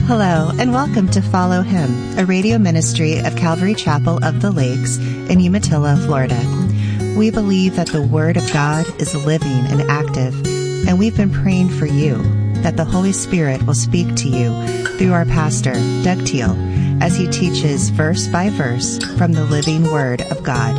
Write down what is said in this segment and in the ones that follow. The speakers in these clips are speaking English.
Hello, and welcome to Follow Him, a radio ministry of Calvary Chapel of the Lakes in Umatilla, Florida. We believe that the Word of God is living and active, and we've been praying for you that the Holy Spirit will speak to you through our pastor, Doug Teal, as he teaches verse by verse from the living Word of God.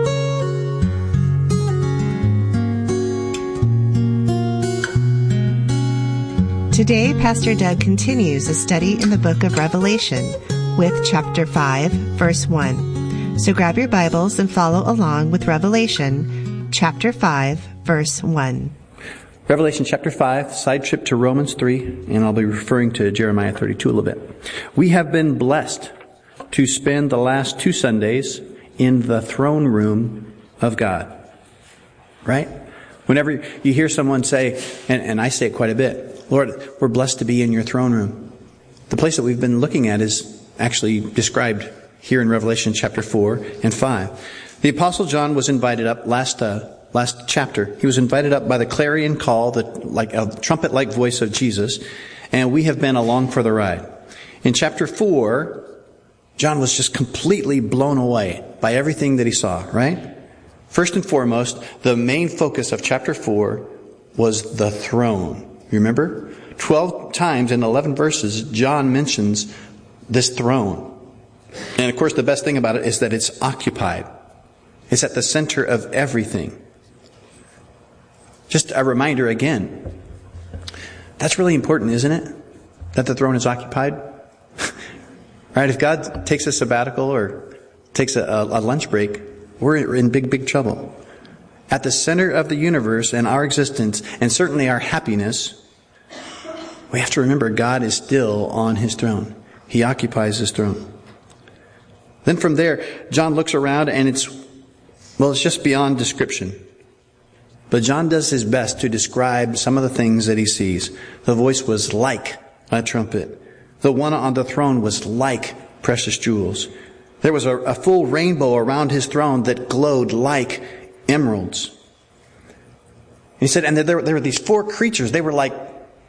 Today, Pastor Doug continues a study in the book of Revelation with chapter 5, verse 1. So grab your Bibles and follow along with Revelation chapter 5, verse 1. Revelation chapter 5, side trip to Romans 3, and I'll be referring to Jeremiah 32 a little bit. We have been blessed to spend the last 2 Sundays in the throne room of God. Right? Whenever you hear someone say, and I say it quite a bit, Lord, we're blessed to be in your throne room. The place that we've been looking at is actually described here in Revelation chapter 4 and 5. The Apostle John was invited up last chapter. He was invited up by the clarion call, like a trumpet-like voice of Jesus, and we have been along for the ride. In chapter 4, John was just completely blown away by everything that he saw, right? First and foremost, the main focus of chapter 4 was the throne. You remember? 12 times in 11 verses, John mentions this throne. And of course, the best thing about it is that it's occupied. It's at the center of everything. Just a reminder again. That's really important, isn't it? That the throne is occupied. Right? If God takes a sabbatical or takes a lunch break, we're in big trouble. At the center of the universe and our existence, and certainly our happiness, we have to remember God is still on his throne. He occupies his throne. Then from there, John looks around and it's just beyond description. But John does his best to describe some of the things that he sees. The voice was like a trumpet. The one on the throne was like precious jewels. There was a full rainbow around his throne that glowed like emeralds. He said, and there were these 4 creatures. They were like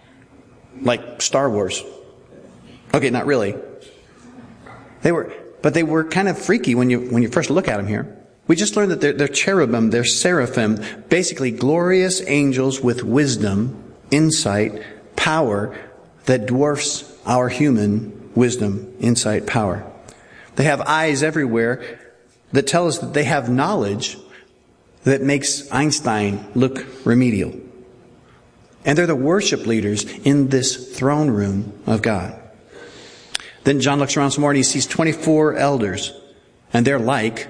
Star Wars. Okay, not really. They were kind of freaky when you first look at them here. We just learned that they're cherubim, they're seraphim, basically glorious angels with wisdom, insight, power that dwarfs our human wisdom, insight, power. They have eyes everywhere that tell us that they have knowledge that makes Einstein look remedial. And they're the worship leaders in this throne room of God. Then John looks around some more and he sees 24 elders. And they're like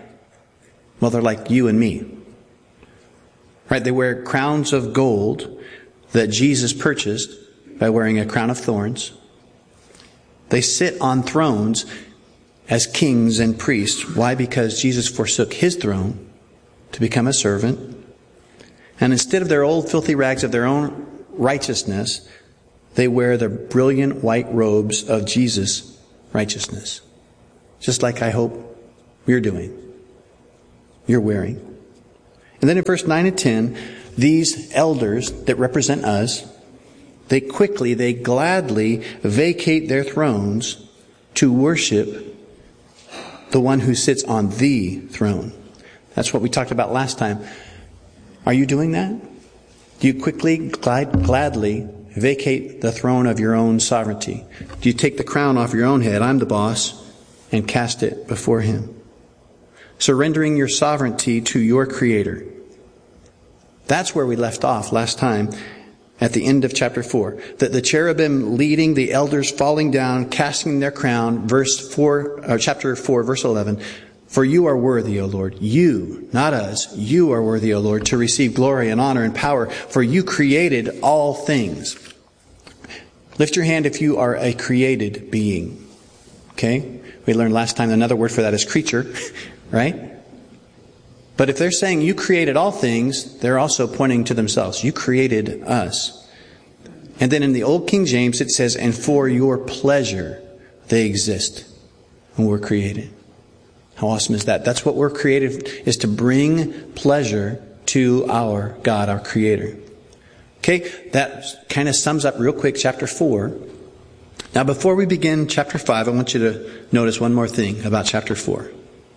you and me. Right? They wear crowns of gold that Jesus purchased by wearing a crown of thorns. They sit on thrones as kings and priests. Why? Because Jesus forsook his throne to become a servant. And instead of their old filthy rags of their own righteousness, they wear the brilliant white robes of Jesus' righteousness. Just like I hope you're doing. You're wearing. And then in verse 9 and 10, these elders that represent us, they gladly vacate their thrones to worship the one who sits on the throne. That's what we talked about last time. Are you doing that? Do you quickly, gladly vacate the throne of your own sovereignty? Do you take the crown off your own head, I'm the boss, and cast it before him? Surrendering your sovereignty to your Creator. That's where we left off last time at the end of chapter 4. The cherubim leading, the elders falling down, casting their crown, chapter 4, verse 11. For you are worthy, O Lord. You, not us, you are worthy, O Lord, to receive glory and honor and power, for you created all things. Lift your hand if you are a created being. Okay? We learned last time another word for that is creature, right? But if they're saying you created all things, they're also pointing to themselves. You created us. And then in the Old King James it says, and for your pleasure they exist and were created. How awesome is that? That's what we're created, is to bring pleasure to our God, our Creator. Okay, that kind of sums up real quick chapter 4. Now, before we begin chapter 5, I want you to notice one more thing about chapter 4.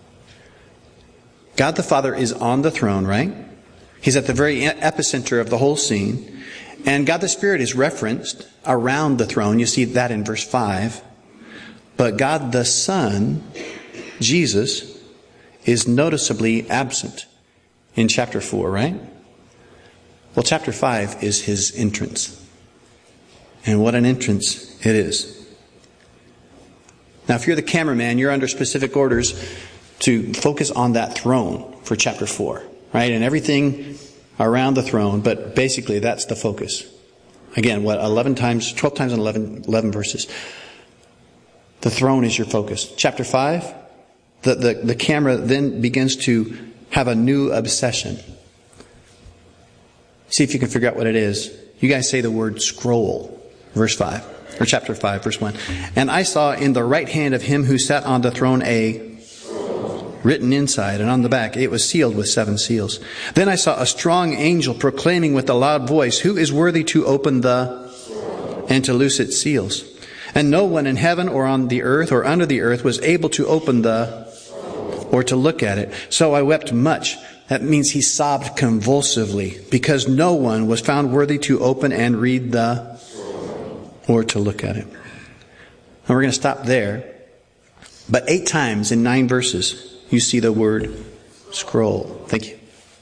God the Father is on the throne, right? He's at the very epicenter of the whole scene. And God the Spirit is referenced around the throne. You see that in verse 5. But God the Son, Jesus, is noticeably absent in chapter 4, right? Well, chapter 5 is his entrance. And what an entrance it is. Now, if you're the cameraman, you're under specific orders to focus on that throne for chapter 4, right? And everything around the throne, but basically that's the focus. Again, 12 times in 11 verses. The throne is your focus. Chapter 5, the camera then begins to have a new obsession. See if you can figure out what it is. You guys say the word scroll, verse 5, or chapter 5, verse 1. And I saw in the right hand of him who sat on the throne a written inside and on the back. It was sealed with 7 seals. Then I saw a strong angel proclaiming with a loud voice, who is worthy to open and to loose its seals? And no one in heaven or on the earth or under the earth was able to open or to look at it. So I wept much. That means he sobbed convulsively because no one was found worthy to open and read or to look at it. And we're going to stop there. But 8 times in 9 verses, you see the word scroll. Thank you.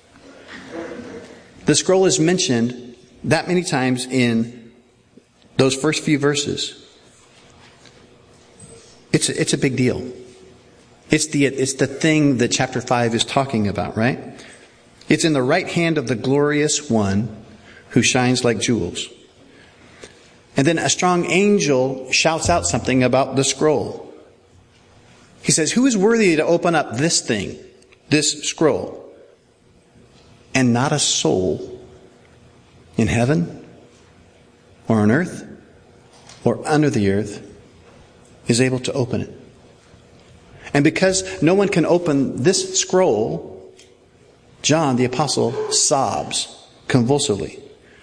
The scroll is mentioned that many times in those first few verses. It's a big deal. It's the thing that chapter 5 is talking about, right? It's in the right hand of the glorious one who shines like jewels. And then a strong angel shouts out something about the scroll. He says, who is worthy to open up this thing, this scroll? And not a soul in heaven or on earth or under the earth is able to open it. And because no one can open this scroll, John the Apostle sobs convulsively.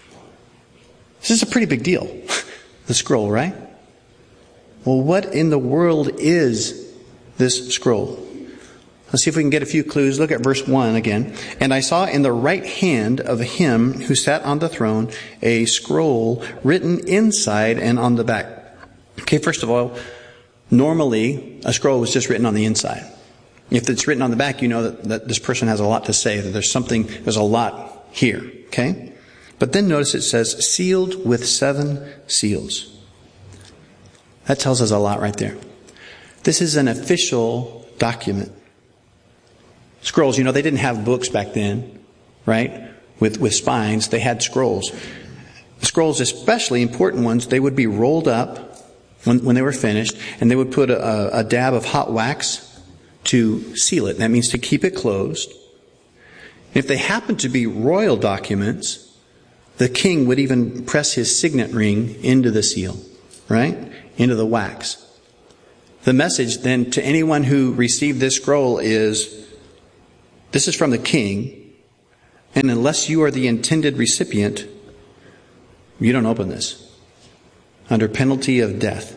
This is a pretty big deal, the scroll, right? Well, what in the world is this scroll? Let's see if we can get a few clues. Look at verse 1 again. And I saw in the right hand of him who sat on the throne a scroll written inside and on the back. Okay, first of all, normally a scroll was just written on the inside. If it's written on the back, you know that this person has a lot to say, that there's a lot here. Okay? But then notice it says, sealed with 7 seals. That tells us a lot right there. This is an official document. Scrolls, they didn't have books back then, right? With spines, they had scrolls. Scrolls, especially important ones, they would be rolled up when they were finished, and they would put a dab of hot wax to seal it. That means to keep it closed. If they happened to be royal documents, the king would even press his signet ring into the seal, right? Into the wax. The message then to anyone who received this scroll is, this is from the king, and unless you are the intended recipient, you don't open this, under penalty of death.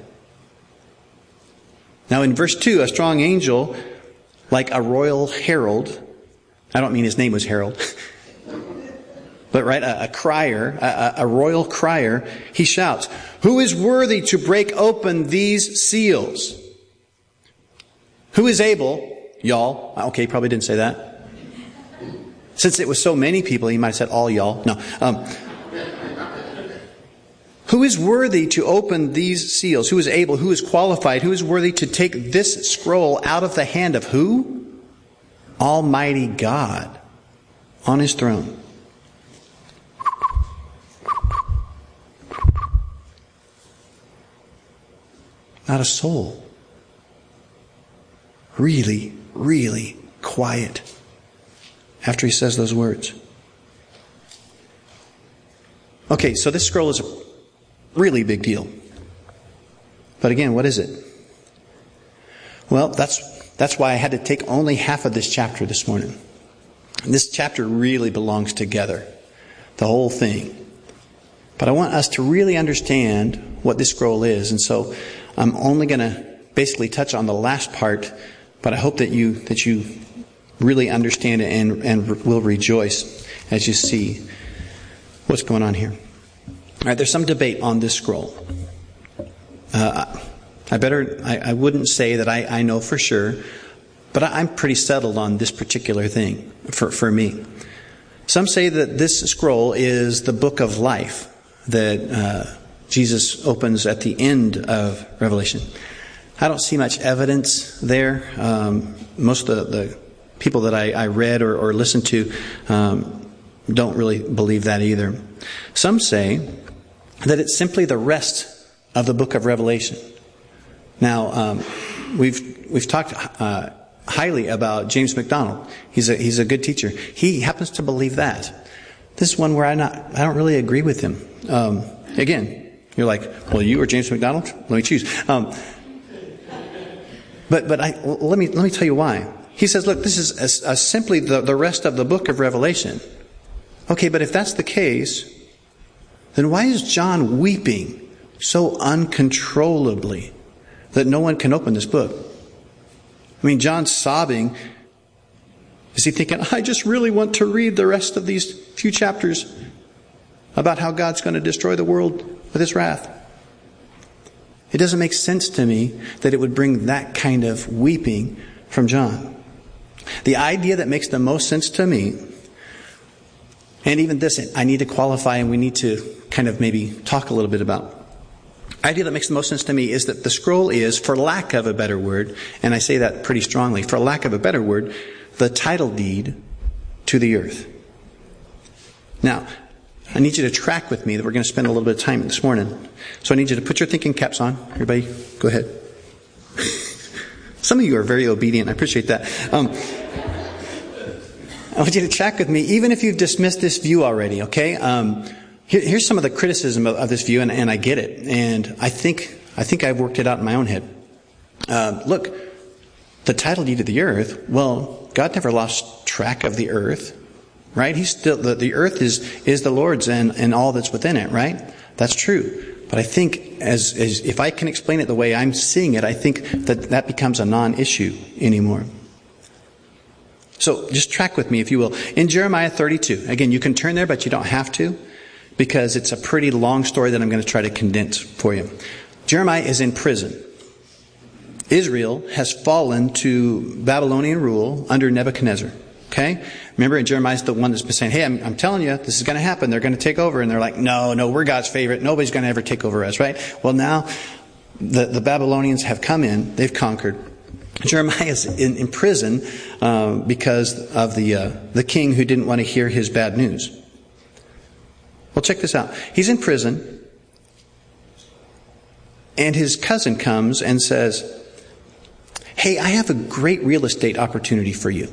Now in verse 2, a strong angel, like a royal herald, I don't mean his name was Harold, but right, a crier, a royal crier, he shouts, who is worthy to break open these seals? Who is able, y'all? Okay, he probably didn't say that. Since it was so many people, he might have said all y'all. No. Who is worthy to open these seals? Who is able? Who is qualified? Who is worthy to take this scroll out of the hand of who? Almighty God on his throne. Not a soul. Really, really quiet after he says those words. Okay, so this scroll is a really big deal. But again, what is it? Well, that's why I had to take only half of this chapter this morning. And this chapter really belongs together. The whole thing. But I want us to really understand what this scroll is. And so I'm only going to basically touch on the last part, but I hope that you really understand it and will rejoice as you see what's going on here. All right, there's some debate on this scroll. I wouldn't say that I know for sure, but I'm pretty settled on this particular thing for me. Some say that this scroll is the book of life that Jesus opens at the end of Revelation. I don't see much evidence there. Most of the people that I read or listened to don't really believe that either. Some say that it's simply the rest of the book of Revelation. Now, we've talked highly about James MacDonald. He's a good teacher. He happens to believe that. This is one where I don't really agree with him. Again, you're like, well, you or James MacDonald? Let me choose. But let me tell you why. He says, look, this is simply the rest of the book of Revelation. Okay, but if that's the case, then why is John weeping so uncontrollably that no one can open this book? I mean, John's sobbing. Is he thinking, I just really want to read the rest of these few chapters about how God's going to destroy the world with his wrath? It doesn't make sense to me that it would bring that kind of weeping from John. The idea that makes the most sense to me, and even this I need to qualify and we need to kind of maybe talk a little bit about. The idea that makes the most sense to me is that the scroll is, for lack of a better word, and I say that pretty strongly, for lack of a better word, the title deed to the earth. Now, I need you to track with me that we're going to spend a little bit of time this morning. So I need you to put your thinking caps on. Everybody, go ahead. Some of you are very obedient. I appreciate that. I want you to track with me, even if you've dismissed this view already, okay? Here's some of the criticism of this view, and I get it. And I think I've worked it out in my own head. Look, the title deed of the earth, well, God never lost track of the earth, right? He's still, the earth is the Lord's and all that's within it, right? That's true. But I think as if I can explain it the way I'm seeing it, I think that becomes a non-issue anymore. So just track with me, if you will. In Jeremiah 32, again, you can turn there, but you don't have to, because it's a pretty long story that I'm going to try to condense for you. Jeremiah is in prison. Israel has fallen to Babylonian rule under Nebuchadnezzar. Okay? Remember, Jeremiah's the one that's been saying, hey, I'm telling you, this is going to happen. They're going to take over. And they're like, no, we're God's favorite. Nobody's going to ever take over us, right? Well, now the Babylonians have come in. They've conquered. Jeremiah is in prison because of the king who didn't want to hear his bad news. Well, check this out. He's in prison, and his cousin comes and says, hey, I have a great real estate opportunity for you.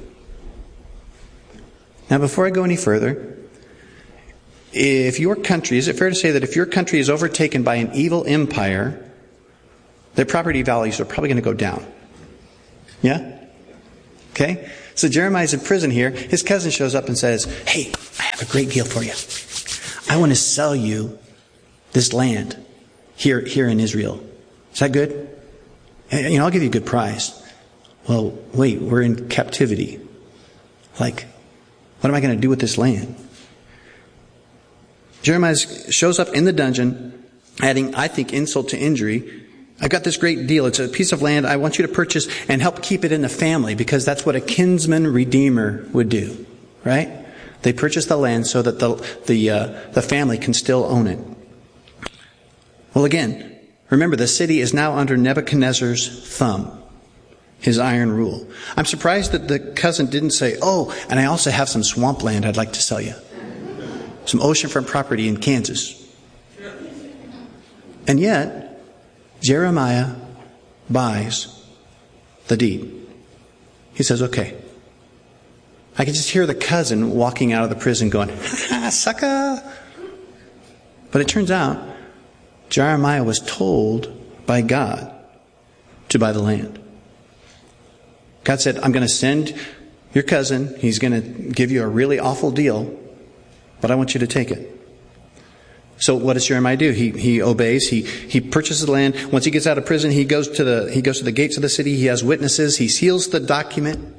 Now, before I go any further, if your country, is it fair to say that if your country is overtaken by an evil empire, their property values are probably going to go down? Yeah? Okay? So Jeremiah's in prison here. His cousin shows up and says, hey, I have a great deal for you. I want to sell you this land here in Israel. Is that good? I'll give you a good price. Well, wait, we're in captivity. Like, what am I going to do with this land? Jeremiah shows up in the dungeon, adding, I think, insult to injury. I've got this great deal. It's a piece of land I want you to purchase and help keep it in the family, because that's what a kinsman redeemer would do, right? They purchase the land so that the family can still own it. Well, again, remember, the city is now under Nebuchadnezzar's thumb, his iron rule. I'm surprised that the cousin didn't say, oh, and I also have some swampland I'd like to sell you. Some oceanfront property in Kansas. And yet, Jeremiah buys the deed. He says, okay. I can just hear the cousin walking out of the prison going, ha, sucker. But it turns out Jeremiah was told by God to buy the land. God said, I'm going to send your cousin. He's going to give you a really awful deal, but I want you to take it. So what does Jeremiah do? He obeys. He purchases the land. Once he gets out of prison, he goes to the gates of the city. He has witnesses. He seals the document.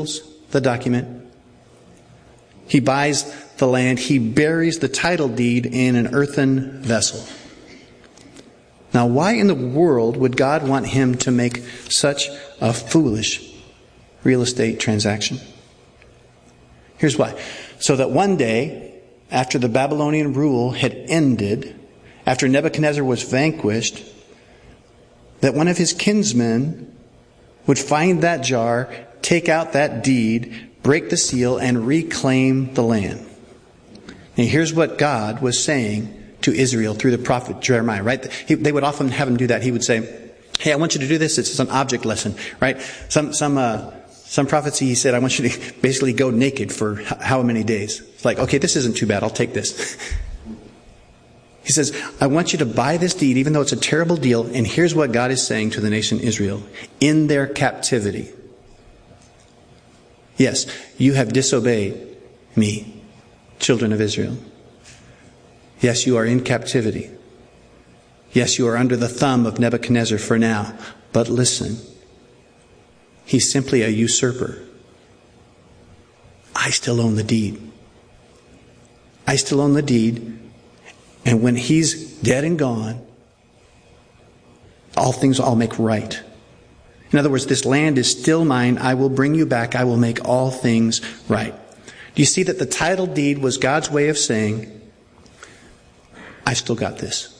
He buys the land. He buries the title deed in an earthen vessel. Now, why in the world would God want him to make such a foolish real estate transaction? Here's why. So that one day, after the Babylonian rule had ended, after Nebuchadnezzar was vanquished, that one of his kinsmen would find that jar, take out that deed, break the seal, and reclaim the land. Now here's what God was saying to Israel through the prophet Jeremiah, right? They would often have him do that. He would say, hey, I want you to do this. It's an object lesson, right? Some prophecy, he said, I want you to basically go naked for how many days. It's like, okay, this isn't too bad. I'll take this. He says, I want you to buy this deed, even though it's a terrible deal. And here's what God is saying to the nation Israel in their captivity. Yes, you have disobeyed me, children of Israel. Yes, you are in captivity. Yes, you are under the thumb of Nebuchadnezzar for now. But listen, he's simply a usurper. I still own the deed. I still own the deed. And when he's dead and gone, all things I'll make right. In other words, this land is still mine. I will bring you back. I will make all things right. Do you see that the title deed was God's way of saying, I still got this.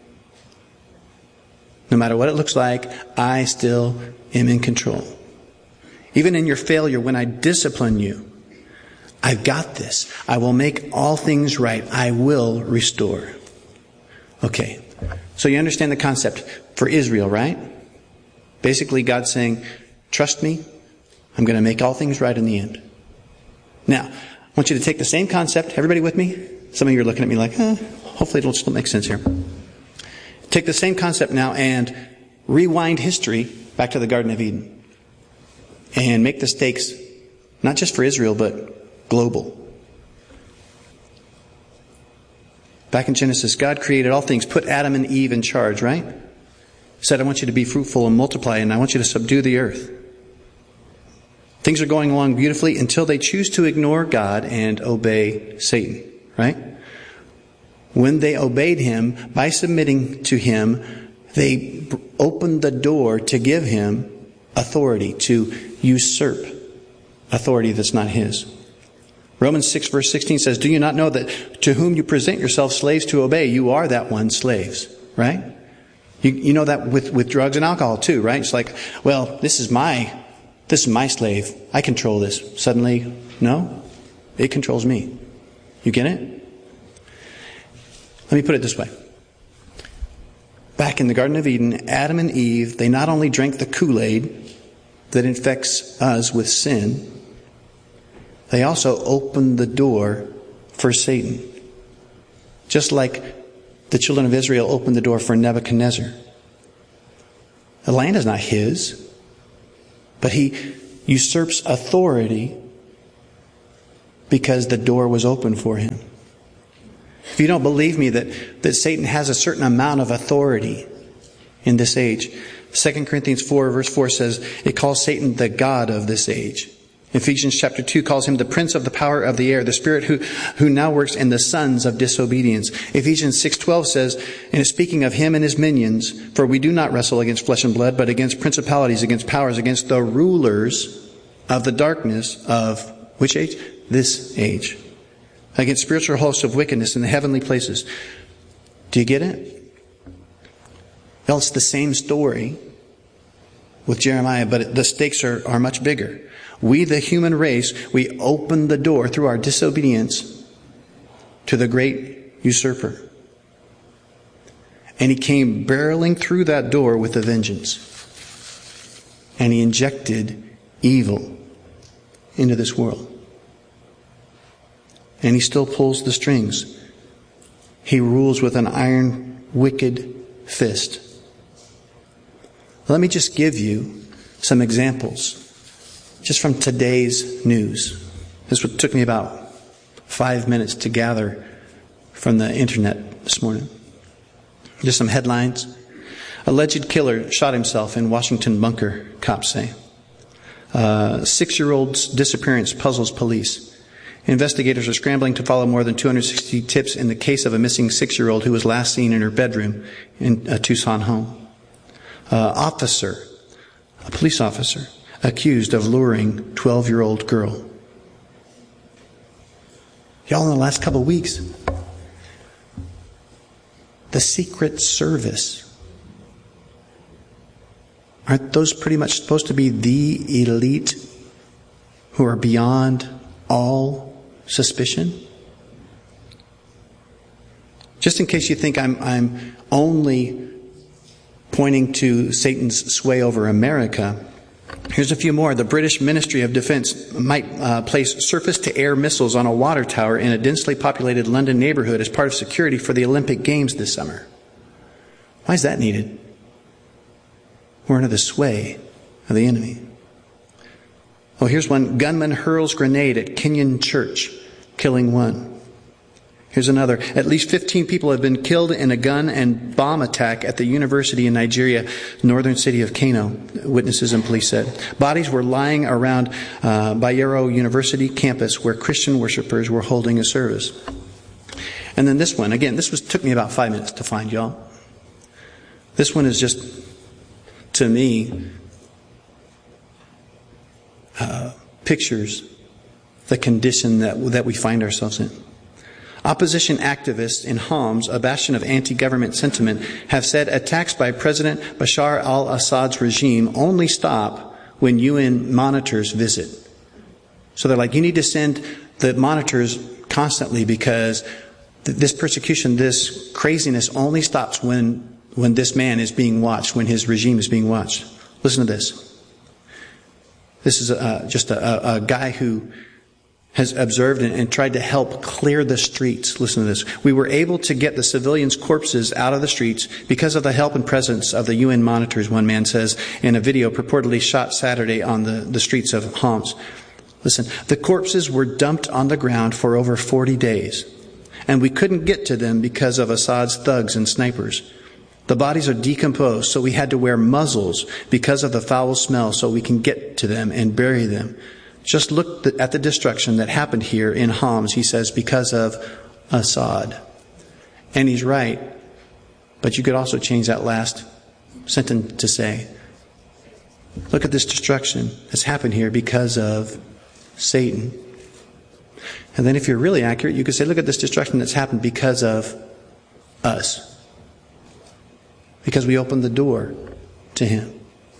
No matter what it looks like, I still am in control. Even in your failure, when I discipline you, I've got this. I will make all things right. I will restore. Okay, so you understand the concept for Israel, right? Basically, God's saying, trust me, I'm going to make all things right in the end. Now, I want you to take the same concept. Everybody with me? Some of you are looking at me like, hopefully it'll still make sense here. Take the same concept now and rewind history back to the Garden of Eden. And make the stakes not just for Israel, but global. Back in Genesis, God created all things, put Adam and Eve in charge, right? Said, I want you to be fruitful and multiply, and I want you to subdue the earth. Things are going along beautifully until they choose to ignore God and obey Satan, right? When they obeyed him, by submitting to him, they opened the door to give him authority, to usurp authority that's not his. Romans 6 verse 16 says, do you not know that to whom you present yourselves slaves to obey, you are that one slaves, right? You know that with drugs and alcohol too, right? It's like, well, this is my slave. I control this. Suddenly, no, it controls me. You get it? Let me put it this way. Back in the Garden of Eden, Adam and Eve, they not only drank the Kool-Aid that infects us with sin, they also opened the door for Satan. Just like the children of Israel opened the door for Nebuchadnezzar. The land is not his, but he usurps authority because the door was open for him. If you don't believe me that Satan has a certain amount of authority in this age, 2 Corinthians 4 verse 4 says it calls Satan the god of this age. Ephesians chapter 2 calls him the prince of the power of the air, the spirit who now works in the sons of disobedience. Ephesians 6:12 says, and it's speaking of him and his minions, for we do not wrestle against flesh and blood, but against principalities, against powers, against the rulers of the darkness of which age? This age. Against spiritual hosts of wickedness in the heavenly places. Do you get it? Well, it's the same story with Jeremiah, but the stakes are much bigger. We, the human race, we open the door through our disobedience to the great usurper. And he came barreling through that door with a vengeance. And he injected evil into this world. And he still pulls the strings. He rules with an iron, wicked fist. Let me just give you some examples just from today's news. This took me about 5 minutes to gather from the internet this morning. Just some headlines. Alleged killer shot himself in Washington bunker, cops say. 6-year-old's disappearance puzzles police. Investigators are scrambling to follow more than 260 tips in the case of a missing 6-year-old who was last seen in her bedroom in a Tucson home. A police officer, accused of luring 12-year-old girl. Y'all, in the last couple of weeks, the Secret Service, aren't those pretty much supposed to be the elite who are beyond all suspicion? Just in case you think I'm only pointing to Satan's sway over America, here's a few more. The British Ministry of Defence might place surface-to-air missiles on a water tower in a densely populated London neighbourhood as part of security for the Olympic Games this summer. Why is that needed? We're under the sway of the enemy. Oh, here's one. Gunman hurls grenade at Kenyan church, killing one. Here's another. At least 15 people have been killed in a gun and bomb attack at the university in Nigeria, northern city of Kano, witnesses and police said. Bodies were lying around Bayero University campus where Christian worshipers were holding a service. And then this one. Again, took me about 5 minutes to find, y'all. This one is just, to me, pictures the condition that we find ourselves in. Opposition activists in Homs, a bastion of anti-government sentiment, have said attacks by President Bashar al-Assad's regime only stop when UN monitors visit. So they're like, you need to send the monitors constantly because this persecution, this craziness only stops when this man is being watched, when his regime is being watched. Listen to this. This is just a guy who has observed and tried to help clear the streets. Listen to this. We were able to get the civilians' corpses out of the streets because of the help and presence of the UN monitors, one man says in a video purportedly shot Saturday on the streets of Homs. Listen, the corpses were dumped on the ground for over 40 days, and we couldn't get to them because of Assad's thugs and snipers. The bodies are decomposed, so we had to wear muzzles because of the foul smell so we can get to them and bury them. Just look at the destruction that happened here in Homs, he says, because of Assad. And he's right, but you could also change that last sentence to say, look at this destruction that's happened here because of Satan. And then if you're really accurate, you could say, look at this destruction that's happened because of us. Because we opened the door to him.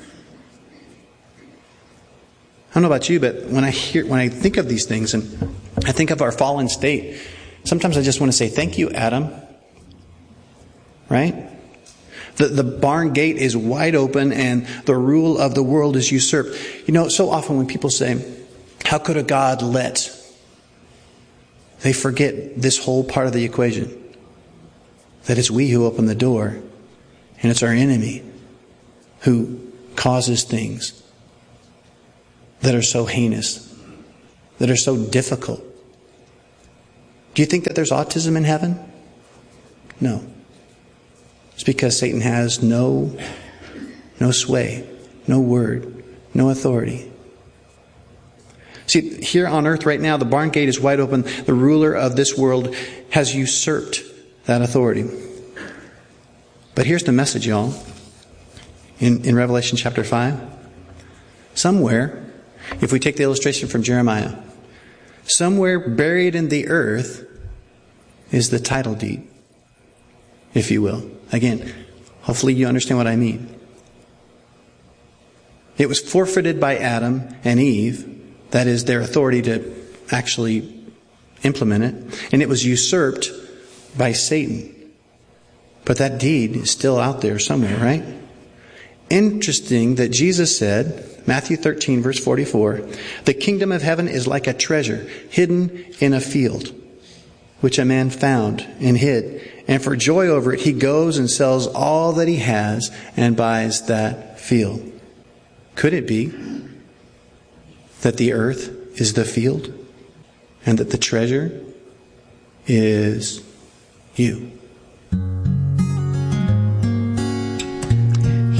I don't know about you, but when I think of these things and I think of our fallen state, sometimes I just want to say, thank you, Adam. Right? The barn gate is wide open and the rule of the world is usurped. You know, so often when people say, how could a God let? They forget this whole part of the equation. That it's we who open the door. And it's our enemy who causes things that are so heinous, that are so difficult. Do you think that there's autism in heaven? No. It's because Satan has no sway, no word, no authority. See, here on earth right now, the barn gate is wide open. The ruler of this world has usurped that authority. But here's the message, y'all. In Revelation chapter 5. Somewhere, if we take the illustration from Jeremiah, somewhere buried in the earth is the title deed, if you will. Again, hopefully you understand what I mean. It was forfeited by Adam and Eve, that is their authority to actually implement it, and it was usurped by Satan. But that deed is still out there somewhere, right? Interesting that Jesus said, Matthew 13, verse 44, the kingdom of heaven is like a treasure hidden in a field, which a man found and hid. And for joy over it, he goes and sells all that he has and buys that field. Could it be that the earth is the field and that the treasure is you?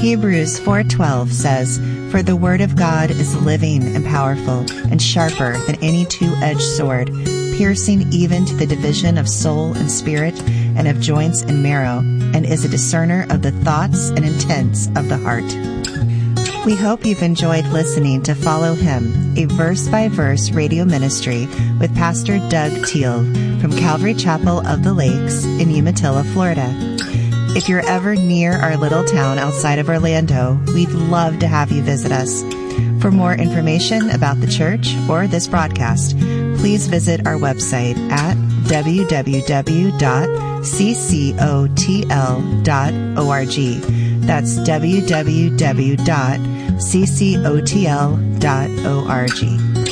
Hebrews 4:12 says, "For the word of God is living and powerful and sharper than any two-edged sword, piercing even to the division of soul and spirit and of joints and marrow, and is a discerner of the thoughts and intents of the heart." We hope you've enjoyed listening to Follow Him, a verse-by-verse radio ministry with Pastor Doug Teal from Calvary Chapel of the Lakes in Umatilla, Florida. If you're ever near our little town outside of Orlando, we'd love to have you visit us. For more information about the church or this broadcast, please visit our website at www.ccotl.org. That's www.ccotl.org.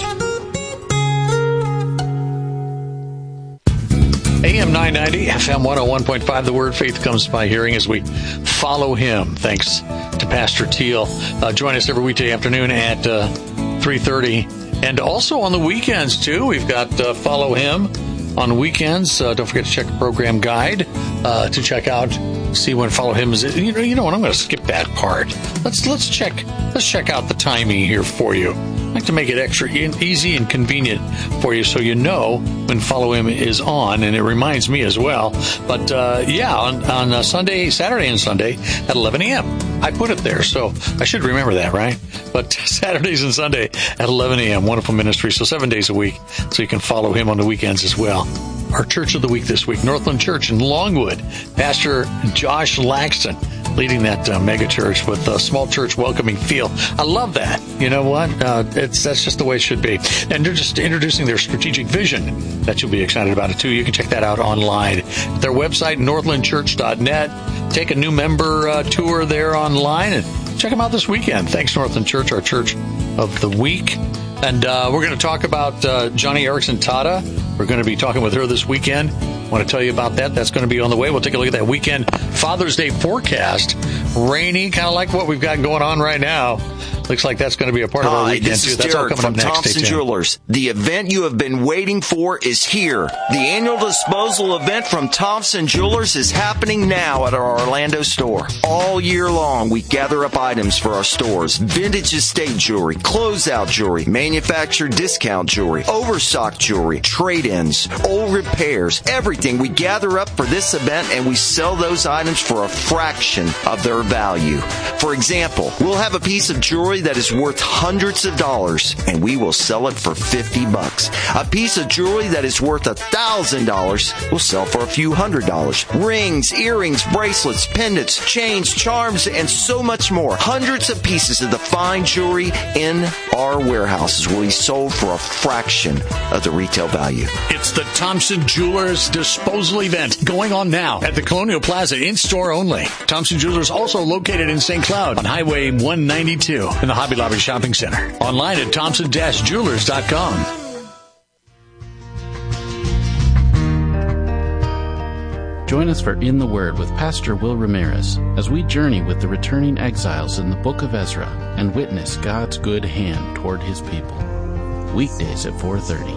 AM 990, FM 101.5, The Word. Faith comes by hearing as we follow Him. Thanks to Pastor Teal. Join us every weekday afternoon at 3:30. And also on the weekends, too. We've got Follow Him on weekends. Don't forget to check the program guide to check out, see when Follow Him is. You know what? I'm going to skip that part. Let's check out the timing here for you. I like to make it extra easy and convenient for you so you know when Follow Him is on, and it reminds me as well. But on Sunday, Saturday and Sunday at 11 a.m. I put it there, so I should remember that, right? But Saturdays and Sunday at 11 a.m., wonderful ministry, so 7 days a week, so you can follow him on the weekends as well. Our Church of the Week this week, Northland Church in Longwood. Pastor Josh Laxton leading that mega church with a small church welcoming feel. I love that. You know what? That's just the way it should be. And they're just introducing their strategic vision. That you'll be excited about it too. You can check that out online. Their website, northlandchurch.net. Take a new member tour there online and check them out this weekend. Thanks, Northland Church, our Church of the Week. And we're going to talk about Johnny Erickson Tata. We're going to be talking with her this weekend. I want to tell you about that. That's going to be on the way. We'll take a look at that weekend Father's Day forecast. Rainy, kind of like what we've got going on right now. Looks like that's going to be a part of our weekend, this is too. That's all Derek coming up from next. Thompson Jewelers. The event you have been waiting for is here. The annual disposal event from Thompson Jewelers is happening now at our Orlando store. All year long, we gather up items for our stores. Vintage estate jewelry, closeout jewelry, manufactured discount jewelry, overstock jewelry, trade-ins, old repairs, everything. We gather up for this event and we sell those items for a fraction of their value. For example, we'll have a piece of jewelry that is worth hundreds of dollars, and we will sell it for $50. A piece of jewelry that is worth $1,000 will sell for a few $100s. Rings, earrings, bracelets, pendants, chains, charms, and so much more. Hundreds of pieces of the fine jewelry in our warehouses will be sold for a fraction of the retail value. It's the Thompson Jewelers Disposal Event going on now at the Colonial Plaza, in-store only. Thompson Jewelers also located in St. Cloud on Highway 192 in the Hobby Lobby Shopping Center. Online at thompson-jewelers.com. Join us for In the Word with Pastor Will Ramirez as we journey with the returning exiles in the book of Ezra and witness God's good hand toward His people. Weekdays at 4:30.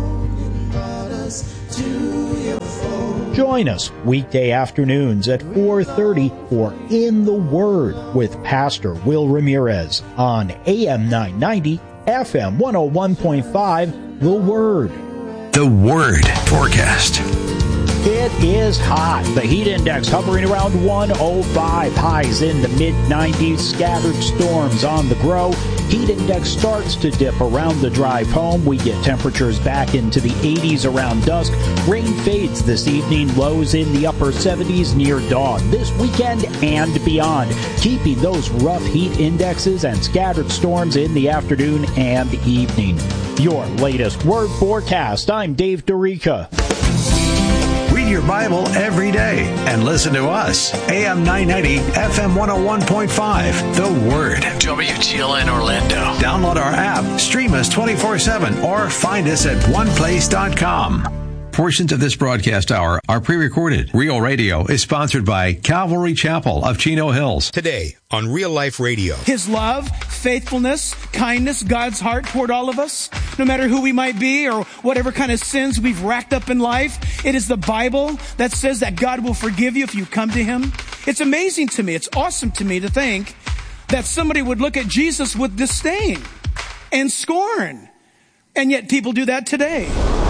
Join us weekday afternoons at 4:30 for In the Word with Pastor Will Ramirez on AM 990, FM 101.5, The Word. The Word forecast. It is hot. The heat index hovering around 105. Highs in the mid-90s. Scattered storms on the grow. Heat index starts to dip around the drive home. We get temperatures back into the 80s around dusk. Rain fades this evening. Lows in the upper 70s near dawn. This weekend and beyond. Keeping those rough heat indexes and scattered storms in the afternoon and evening. Your latest Word forecast. I'm Dave Dorica. Read your Bible every day and listen to us. AM 990, FM 101.5, The Word. WTLN Orlando. Download our app, stream us 24/7, or find us at oneplace.com. Portions of this broadcast hour are pre-recorded. Real Radio is sponsored by Calvary Chapel of Chino Hills. Today on Real Life Radio. His love, faithfulness, kindness, God's heart toward all of us, no matter who we might be or whatever kind of sins we've racked up in life. It is the Bible that says that God will forgive you if you come to Him. It's amazing to me. It's awesome to me to think that somebody would look at Jesus with disdain and scorn. And yet people do that today.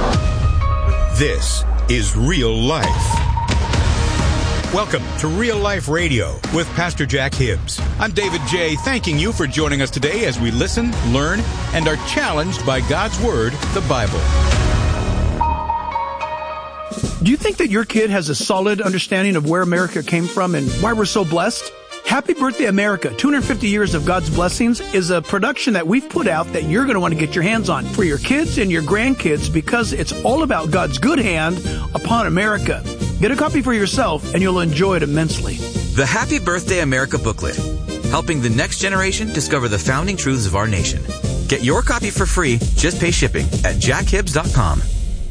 This is Real Life. Welcome to Real Life Radio with Pastor Jack Hibbs. I'm David J., thanking you for joining us today as we listen, learn, and are challenged by God's Word, the Bible. Do you think that your kid has a solid understanding of where America came from and why we're so blessed? Happy Birthday America, 250 Years of God's Blessings is a production that we've put out that you're going to want to get your hands on for your kids and your grandkids because it's all about God's good hand upon America. Get a copy for yourself and you'll enjoy it immensely. The Happy Birthday America booklet, helping the next generation discover the founding truths of our nation. Get your copy for free, just pay shipping at jackhibbs.com.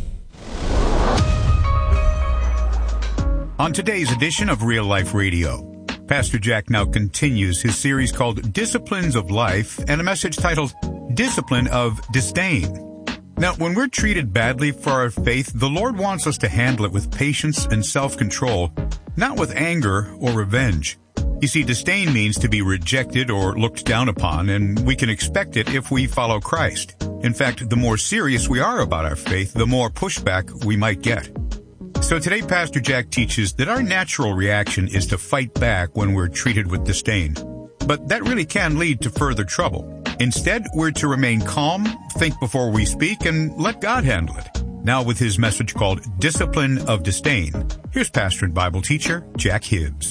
On today's edition of Real Life Radio, Pastor Jack now continues his series called Disciplines of Life and a message titled Discipline of Disdain. Now, when we're treated badly for our faith, the Lord wants us to handle it with patience and self-control, not with anger or revenge. You see, disdain means to be rejected or looked down upon, and we can expect it if we follow Christ. In fact, the more serious we are about our faith, the more pushback we might get. So today, Pastor Jack teaches that our natural reaction is to fight back when we're treated with disdain. But that really can lead to further trouble. Instead, we're to remain calm, think before we speak, and let God handle it. Now with his message called Discipline of Disdain, here's pastor and Bible teacher Jack Hibbs.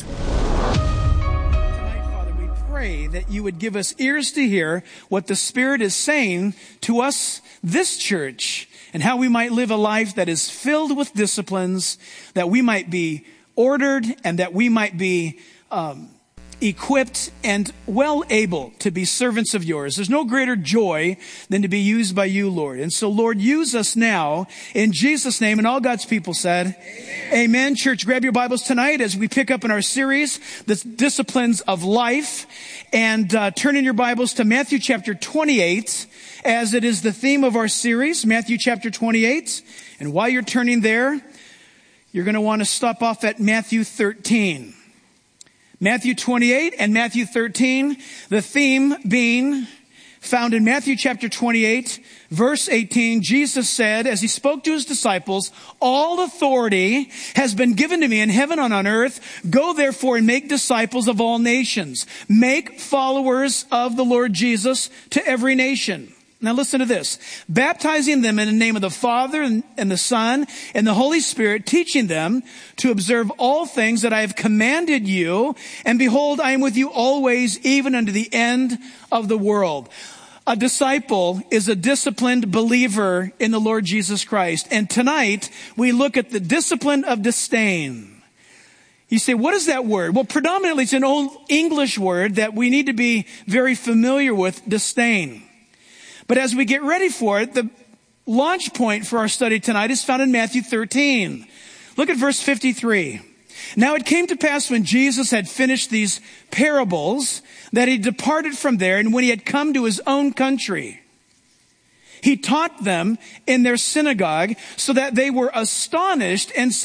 Tonight, Father, we pray that you would give us ears to hear what the Spirit is saying to us, this church, and how we might live a life that is filled with disciplines, that we might be ordered, and that we might be equipped and well able to be servants of yours. There's no greater joy than to be used by you, Lord. And so, Lord, use us now in Jesus' name. And all God's people said, Amen. Church, grab your Bibles tonight as we pick up in our series, the Disciplines of Life. And turn in your Bibles to Matthew chapter 28, as it is the theme of our series, Matthew chapter 28. And while you're turning there, you're going to want to stop off at Matthew 13. Matthew 28 and Matthew 13, the theme being found in Matthew chapter 28, verse 18. Jesus said, as he spoke to his disciples, all authority has been given to me in heaven and on earth. Go therefore and make disciples of all nations. Make followers of the Lord Jesus to every nation. Now listen to this. Baptizing them in the name of the Father and the Son and the Holy Spirit, teaching them to observe all things that I have commanded you. And behold, I am with you always, even unto the end of the world. A disciple is a disciplined believer in the Lord Jesus Christ. And tonight, we look at the discipline of disdain. You say, what is that word? Well, predominantly it's an old English word that we need to be very familiar with, disdain. But as we get ready for it, the launch point for our study tonight is found in Matthew 13. Look at verse 53. Now it came to pass when Jesus had finished these parables that he departed from there, and when he had come to his own country, he taught them in their synagogue, so that they were astonished and said,